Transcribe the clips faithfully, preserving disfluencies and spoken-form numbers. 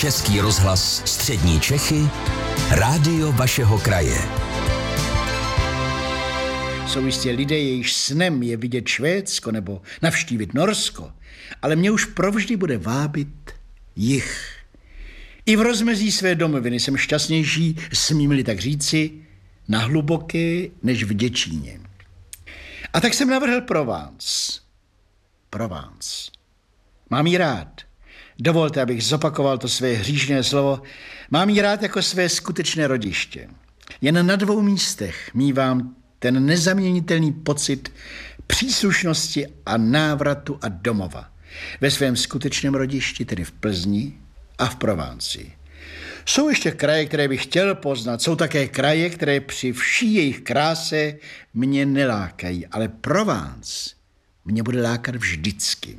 Český rozhlas Střední Čechy, rádio vašeho kraje. Jsou jistě lidé, jejichž snem je vidět Švédsko nebo navštívit Norsko, ale mě už provždy bude vábit jih. I v rozmezí své domoviny jsem šťastnější, smím-li tak říci, na hluboké než v Děčíně. A tak jsem navrhl Provence. Provence. Mám jí rád. Dovolte, abych zopakoval to své hříšné slovo. Mám jí rád jako své skutečné rodiště. Jen na dvou místech mívám ten nezaměnitelný pocit příslušnosti a návratu a domova. Ve svém skutečném rodišti, tedy v Plzni a v Prováncii. Jsou ještě kraje, které bych chtěl poznat. Jsou také kraje, které při vší jejich kráse mě nelákají. Ale Provence mě bude lákat vždycky.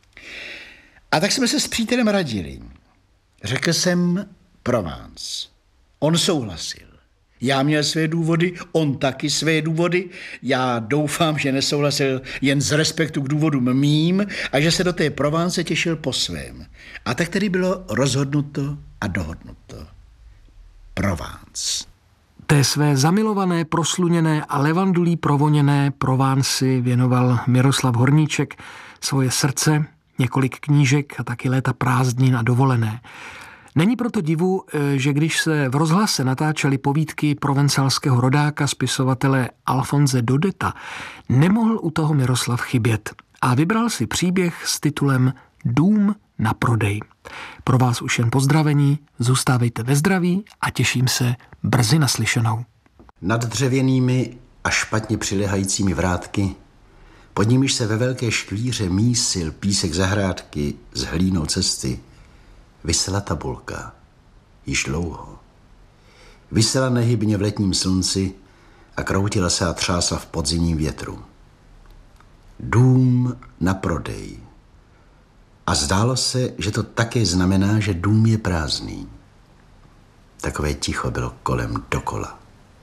A tak jsme se s přítelem radili. Řekl jsem Provence. On souhlasil. Já měl své důvody, on taky své důvody. Já doufám, že nesouhlasil jen z respektu k důvodům mým a že se do té Provence těšil po svém. A tak tedy bylo rozhodnuto a dohodnuto. Provence. Té své zamilované, prosluněné a levandulí provoněné Provenci věnoval Miroslav Horníček svoje srdce, několik knížek a taky léta prázdnin a dovolené. Není proto divu, že když se v rozhlase natáčely povídky provencálského rodáka, spisovatele Alfonse Dodeta, nemohl u toho Miroslav chybět a vybral si příběh s titulem Dům na prodej. Pro vás už jen pozdravení, zůstávejte ve zdraví a těším se brzy naslyšenou. Nad dřevěnými a špatně přilehajícími vrátky, pod nimiž se ve velké škvíře mísil písek zahrádky z hlínou cesty, visela tabulka, již dlouho. Visela nehybně v letním slunci a kroutila se a třásla v podzimním větru. Dům na prodej. A zdálo se, že to také znamená, že dům je prázdný. Takové ticho bylo kolem dokola.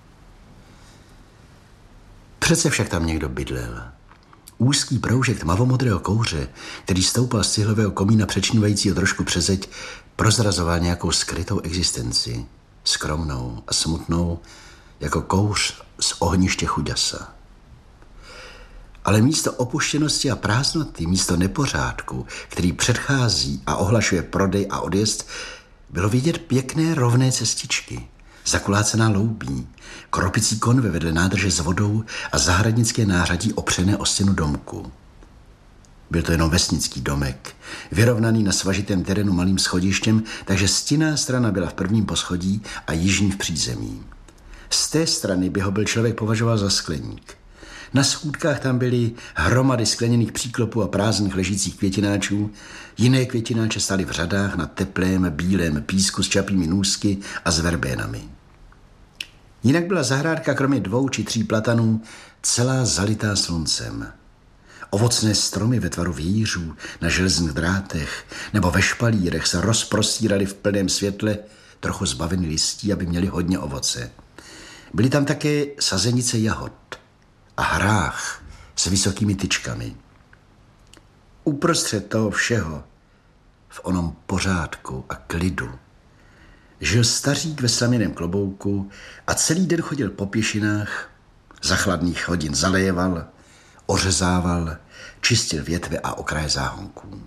Přece však tam někdo bydlel. Úzký proužek tmavomodrého kouře, který stoupal z cihlového komína přečnívajícího trošku přes zeď, prozrazoval nějakou skrytou existenci, skromnou a smutnou, jako kouř z ohniště chuďasa. Ale místo opuštěnosti a prázdnoty, místo nepořádku, který předchází a ohlašuje prodej a odjezd, bylo vidět pěkné rovné cestičky, zakulácená loubí, kropicí konve vedle nádrže s vodou a zahradnické nářadí opřené o stěnu domku. Byl to jenom vesnický domek, vyrovnaný na svažitém terénu malým schodištěm, takže stinná strana byla v prvním poschodí a jižní v přízemí. Z té strany by ho byl člověk považoval za skleník. Na schůdkách tam byly hromady skleněných příklopů a prázdných ležících květináčů. Jiné květináče stály v řadách na teplém, bílém písku s čapými nůzky a s verbénami. Jinak byla zahrádka kromě dvou či tří platanů celá zalitá sluncem. Ovocné stromy ve tvaru vějířů na železných drátech nebo ve špalírech se rozprostíraly v plném světle, trochu zbaveny listí, aby měly hodně ovoce. Byly tam také sazenice jahod a hrách s vysokými tyčkami. Uprostřed toho všeho, v onom pořádku a klidu, žil stařík ve slaměném klobouku a celý den chodil po pěšinách, za chladných hodin zaléval, ořezával, čistil větve a okraje záhonků.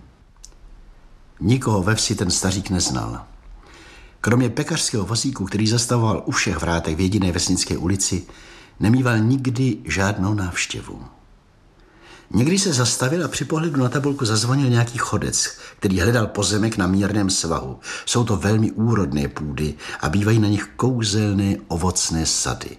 Nikoho ve vsi ten stařík neznal. Kromě pekařského vozíku, který zastavoval u všech vrátek v jediné vesnické ulici, nemýval nikdy žádnou návštěvu. Někdy se zastavil a při pohledu na tabulku zazvonil nějaký chodec, který hledal pozemek na mírném svahu. Jsou to velmi úrodné půdy a bývají na nich kouzelné ovocné sady.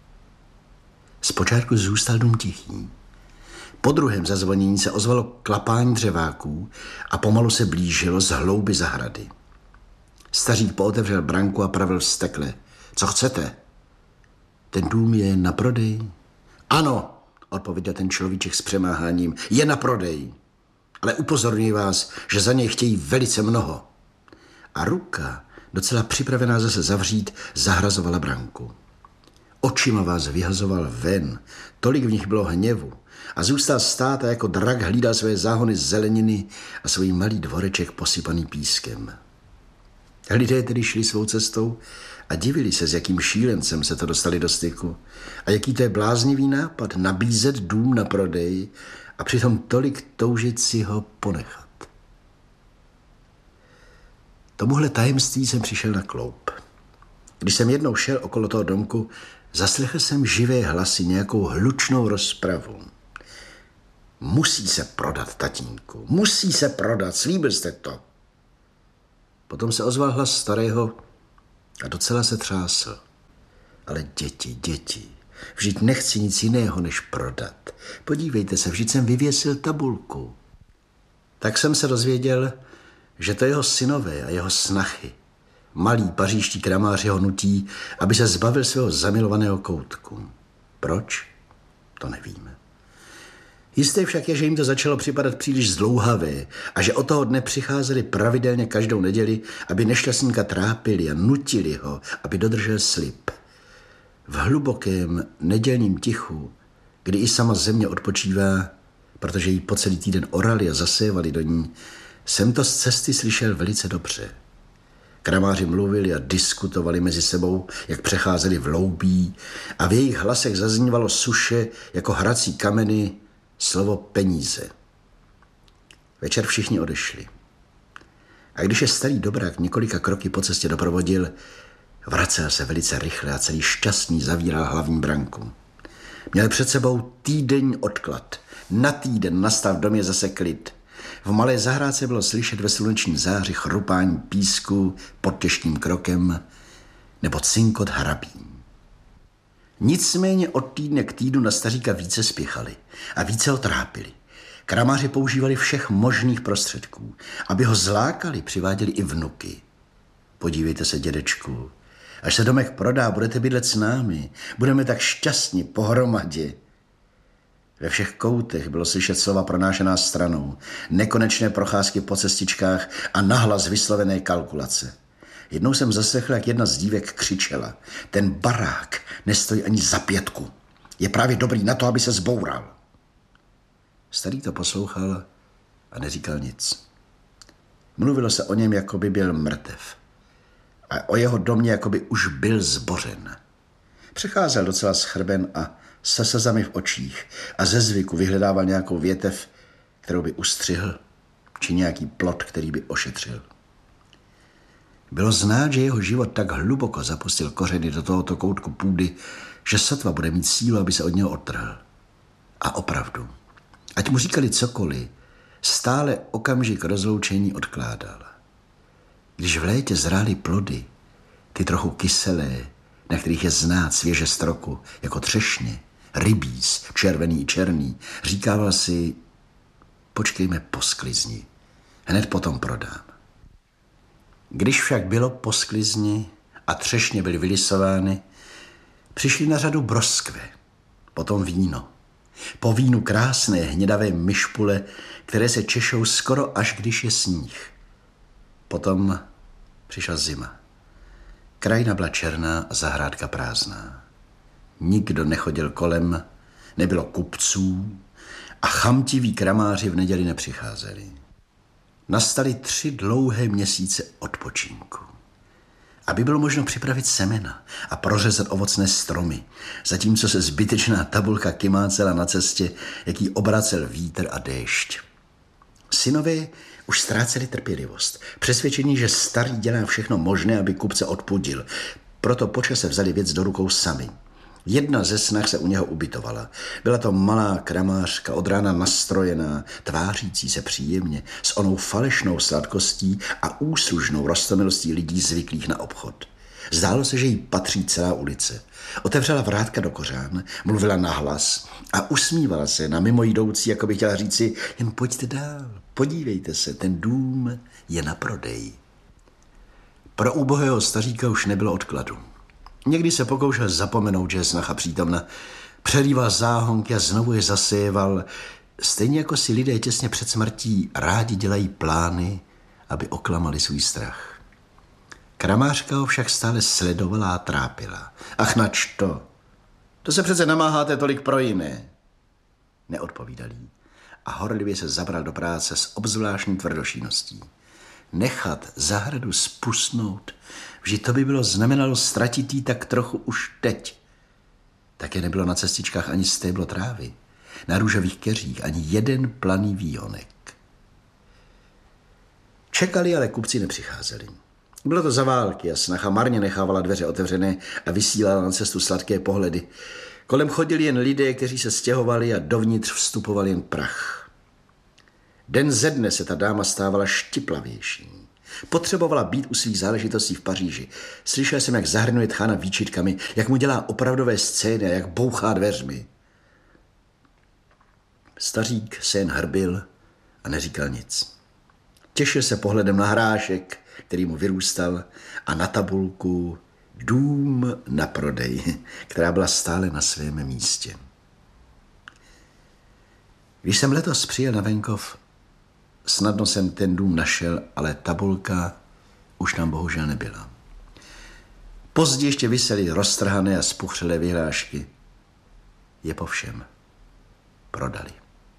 Zpočátku zůstal dům tichý. Po druhém zazvonění se ozvalo klapání dřeváků a pomalu se blížilo z hlouby zahrady. Stařík pootevřel branku a pravil vztekle. Co chcete? Ten dům je na prodej? Ano, odpověděl ten človíček s přemáháním. Je na prodej. Ale upozorňuji vás, že za něj chtějí velice mnoho. A ruka, docela připravená zase zavřít, zahrazovala branku. Očima vás vyhazoval ven, tolik v nich bylo hněvu a zůstal stát a jako drak hlídal své záhony z zeleniny a svůj malý dvoreček posypaný pískem. Lidé tedy šli svou cestou a divili se, s jakým šílencem se to dostali do styku a jaký to je bláznivý nápad nabízet dům na prodej a přitom tolik toužit si ho ponechat. Tomuhle tajemství jsem přišel na kloub. Když jsem jednou šel okolo toho domku, zaslechl jsem živé hlasy, nějakou hlučnou rozpravu. Musí se prodat, tatínku, musí se prodat, slíbil jste to. Potom se ozval hlas starého a docela se třásl. Ale děti, děti, vždyť nechci nic jiného, než prodat. Podívejte se, vždyť jsem vyvěsil tabulku. Tak jsem se dozvěděl, že to jeho synové a jeho snachy, malí pařížští kramáři ho nutí, aby se zbavil svého zamilovaného koutku. Proč? To nevíme. Jisté však je, že jim to začalo připadat příliš zdlouhavé a že od toho dne přicházeli pravidelně každou neděli, aby nešťastníka trápili a nutili ho, aby dodržel slib. V hlubokém nedělním tichu, kdy i sama země odpočívá, protože jí po celý týden orali a zasévali do ní, jsem to z cesty slyšel velice dobře. Kramáři mluvili a diskutovali mezi sebou, jak přecházeli v loubí a v jejich hlasech zaznívalo suše jako hrací kameny slovo peníze. Večer všichni odešli. A když je starý dobrák několika kroky po cestě doprovodil, vracel se velice rychle a celý šťastný zavíral hlavní branku. Měl před sebou týdenní odklad. Na týden nastal v domě zase klid. V malé zahrádce bylo slyšet ve sluneční záři chrupání písku pod těžkým krokem nebo cinkot hrabí. Nicméně od týdne k týdnu na staříka více spěchali a více ho trápili. Kramáři používali všech možných prostředků. Aby ho zlákali, přiváděli i vnuky. Podívejte se, dědečku, až se domek prodá, budete bydlet s námi. Budeme tak šťastní pohromadě. Ve všech koutech bylo slyšet slova pronášená stranou, nekonečné procházky po cestičkách a nahlas vyslovené kalkulace. Jednou jsem zaslechl, jak jedna z dívek křičela. Ten barák nestojí ani za pětku. Je právě dobrý na to, aby se zboural. Starý to poslouchal a neříkal nic. Mluvilo se o něm, jako by byl mrtev. A o jeho domě, jako by už byl zbořen. Přecházel docela schrben a se slzami v očích a ze zvyku vyhledával nějakou větev, kterou by ustřihl, či nějaký plot, který by ošetřil. Bylo znát, že jeho život tak hluboko zapustil kořeny do tohoto koutku půdy, že sotva bude mít sílu, aby se od něho odtrhl. A opravdu, ať mu říkali cokoliv, stále okamžik rozloučení odkládal. Když v létě zrály plody, ty trochu kyselé, na kterých je znát svěže stroku, jako třešně, rybíz, červený i černý, říkával si, počkejme po sklizni, hned potom prodám. Když však bylo po sklizni a třešně byly vylisovány, přišly na řadu broskve, potom víno. Po vínu krásné hnědavé myšpule, které se češou skoro až když je sníh. Potom přišla zima. Krajina byla černá a zahrádka prázdná. Nikdo nechodil kolem, nebylo kupců a chamtiví kramáři v neděli nepřicházeli. Nastaly tři dlouhé měsíce odpočinku. Aby bylo možno připravit semena a prořezat ovocné stromy, zatímco se zbytečná tabulka kymácela na cestě, jaký obracel vítr a déšť. Synové už ztráceli trpělivost, přesvědčení, že starý dělá všechno možné, aby kupce odpudil. Proto počase vzali věc do rukou sami. Jedna ze snah se u něho ubytovala. Byla to malá kramářka, od rána nastrojená, tvářící se příjemně, s onou falešnou sladkostí a úslužnou roztomilostí lidí zvyklých na obchod. Zdálo se, že jí patří celá ulice. Otevřela vrátka do kořán, mluvila nahlas a usmívala se na mimojdoucí, jako by chtěla říci, jen pojďte dál, podívejte se, ten dům je na prodej. Pro ubohého staříka už nebylo odkladu. Někdy se pokoušel zapomenout, že je snacha přítomna, přelíval záhonky a znovu je zaséval, stejně jako si lidé těsně před smrtí rádi dělají plány, aby oklamali svůj strach. Kramářka ho však stále sledovala a trápila. Ach, nač to? To se přece namáháte tolik pro jiné. Neodpovídal jí a horlivě se zabral do práce s obzvláštní tvrdošíností. nechat zahradu spusnout, vždyť to by bylo znamenalo ztratit jí tak trochu už teď. Také nebylo na cestičkách ani stéblo trávy, na růžových keřích ani jeden planý výhonek. Čekali, ale kupci nepřicházeli. Bylo to za války a snacha marně nechávala dveře otevřené a vysílala na cestu sladké pohledy. Kolem chodili jen lidé, kteří se stěhovali a dovnitř vstupoval jen prach. Den ze dne se ta dáma stávala štiplavější. Potřebovala být u svých záležitostí v Paříži. Slyšel jsem, jak zahrnuje tchána výčitkami, jak mu dělá opravdové scény a jak bouchá dveřmi. Stařík se jen hrbil a neříkal nic. Těšil se pohledem na hrášek, který mu vyrůstal, a na tabulku Dům na prodej, která byla stále na svém místě. Když jsem letos přijel na venkov, snadno jsem ten dům našel, ale tabulka už tam bohužel nebyla. Později ještě visely roztrhané a spuchřelé vyhlášky. Je po všem. Prodali.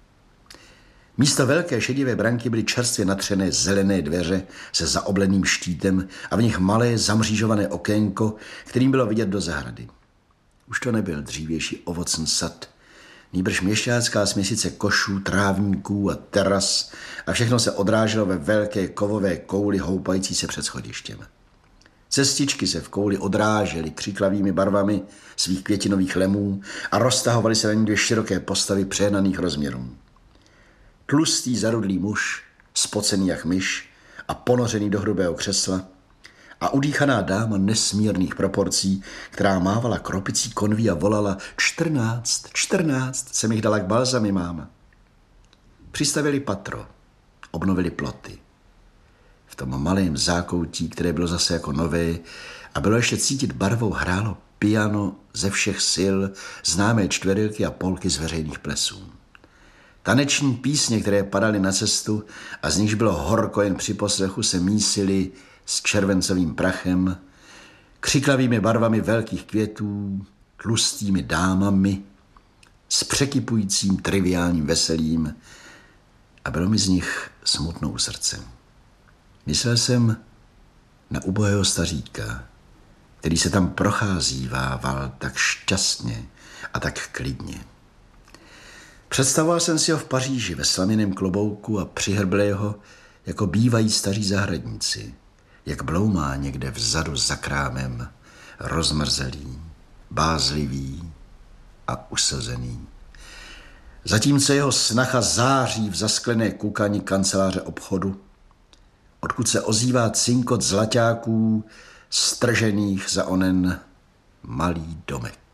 Místo velké šedivé branky byly čerstvě natřené zelené dveře se zaobleným štítem a v nich malé zamřížované okénko, kterým bylo vidět do zahrady. Už to nebyl dřívější ovocný sad, nýbrž měšťácká směsice košů, trávníků a teras a všechno se odráželo ve velké kovové kouli houpající se před schodištěm. Cestičky se v kouli odrážely křiklavými barvami svých květinových lemů a roztahovaly se na ní dvě široké postavy přehnaných rozměrů. Tlustý zarudlý muž, spocený jak myš a ponořený do hrubého křesla, a udýchaná dáma nesmírných proporcí, která mávala kropicí konví a volala čtrnáct, čtrnáct, jsem jich dala k balzami, máma. Přistavili patro, obnovili ploty. V tom malém zákoutí, které bylo zase jako nové a bylo ještě cítit barvou, hrálo piano ze všech sil, známé čtverilky a polky z veřejných plesů. Taneční písně, které padaly na cestu a z nichž bylo horko jen při poslechu, se mísily s červencovým prachem, křiklavými barvami velkých květů, tlustými dámami, s překypujícím triviálním veselím, a bylo mi z nich smutnou srdcem. Myslel jsem na ubohého staříka, který se tam procházívával tak šťastně a tak klidně. Představoval jsem si ho v Paříži ve slaměném klobouku a přihrblého, jako bývají staří zahradníci, jak bloumá někde vzadu za krámem, rozmrzelý, bázlivý a usazený. Zatímco jeho snacha září v zasklené kukani kanceláře obchodu, odkud se ozývá cinkot zlaťáků stržených za onen malý domek.